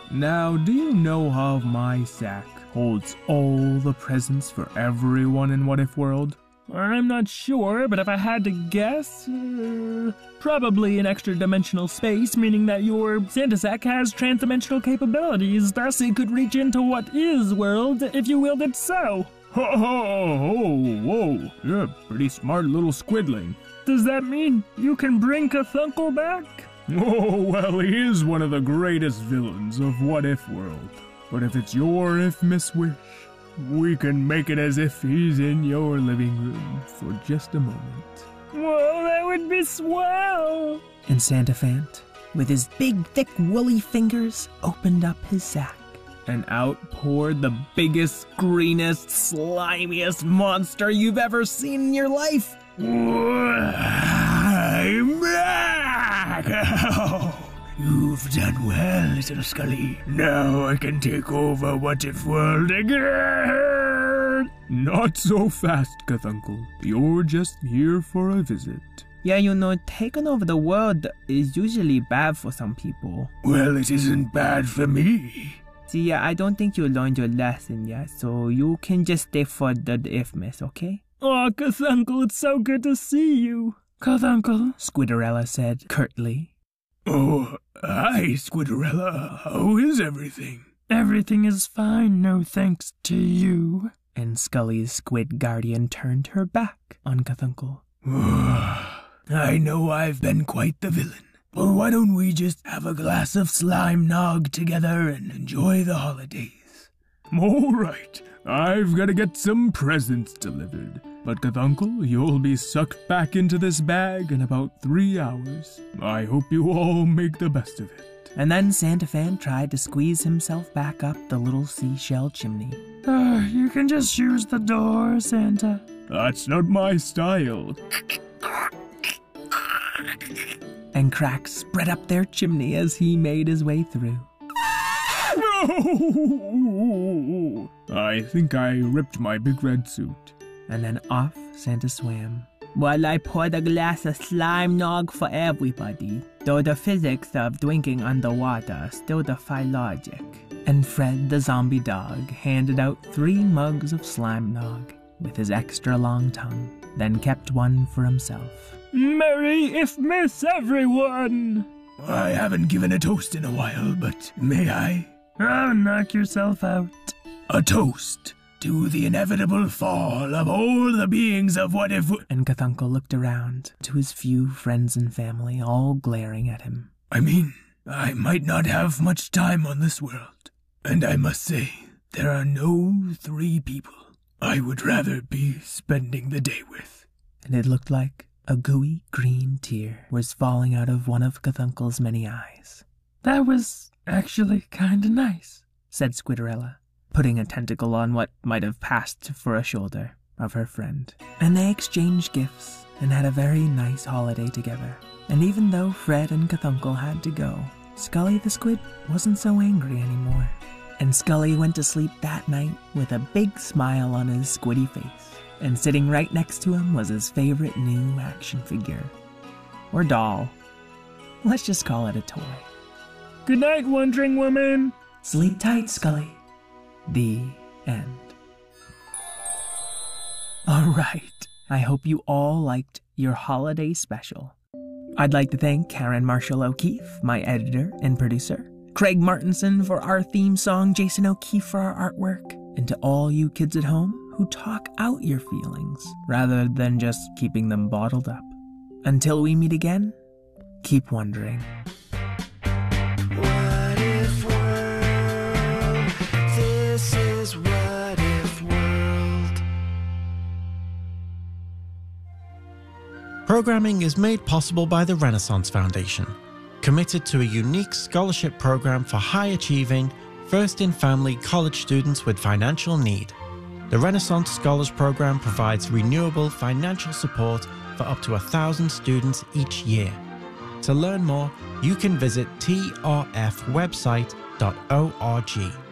Now, do you know how my sack holds all the presents for everyone in What If World? I'm not sure, but if I had to guess, probably an extra dimensional space, meaning that your Santa sack has trans-dimensional capabilities, thus it could reach into What Is World if you willed it so. Ho ho ho, whoa, you're a pretty smart little squidling. Does that mean you can bring Cthulhu back? Oh, well, he is one of the greatest villains of What If World. But if it's your If-Miss wish, we can make it as if he's in your living room for just a moment. Whoa, that would be swell! And Santa Fant, with his big, thick, woolly fingers, opened up his sack. And out poured the biggest, greenest, slimiest monster you've ever seen in your life. I'm back! Oh, you've done well, little Scully. Now I can take over What If World again! Not so fast, Cthulhu. You're just here for a visit. Yeah, you know, taking over the world is usually bad for some people. Well, it isn't bad for me. See, yeah, I don't think you learned your lesson yet, so you can just stay for the If-Miss, okay? Oh, Cthulhu, it's so good to see you. Cthulhu, Squidorella said curtly. Oh, hi, Squidorella. How is everything? Everything is fine, no thanks to you. And Scully's squid guardian turned her back on Cthulhu. I know I've been quite the villain, but why don't we just have a glass of slime nog together and enjoy the holidays? All right, I've got to get some presents delivered. But Cthulhu, you'll be sucked back into this bag in about 3 hours. I hope you all make the best of it. And then Santa Fan tried to squeeze himself back up the little seashell chimney. You can just use the door, Santa. That's not my style. And cracks spread up their chimney as he made his way through. No! I think I ripped my big red suit. And then off Santa swam. While I poured a glass of slime nog for everybody, though the physics of drinking underwater still defy logic. And Fred the zombie dog handed out 3 mugs of slime nog with his extra long tongue, then kept one for himself. Merry If-Miss, everyone! I haven't given a toast in a while, but may I? Oh, knock yourself out. A toast to the inevitable fall of all the beings of What If... And Cthulhu looked around to his few friends and family, all glaring at him. I mean, I might not have much time on this world, and I must say, there are no 3 people I would rather be spending the day with. And it looked like a gooey green tear was falling out of one of Cthulhu's many eyes. That was actually kinda nice, said Squidorella, putting a tentacle on what might have passed for a shoulder of her friend. And they exchanged gifts and had a very nice holiday together. And even though Fred and Cthulhu had to go, Scully the Squid wasn't so angry anymore. And Scully went to sleep that night with a big smile on his squiddy face. And sitting right next to him was his favorite new action figure. Or doll. Let's just call it a toy. Good night, Wondering Woman. Sleep tight, Scully. The end. Alright, I hope you all liked your holiday special. I'd like to thank Karen Marshall O'Keefe, my editor and producer, Craig Martinson for our theme song, Jason O'Keefe for our artwork, and to all you kids at home who talk out your feelings rather than just keeping them bottled up. Until we meet again, keep wondering. What if world? This is What If World. Programming is made possible by the Renaissance Foundation, committed to a unique scholarship program for high-achieving, first-in-family college students with financial need. The Renaissance Scholars Program provides renewable financial support for up to 1,000 students each year. To learn more, you can visit trfwebsite.org.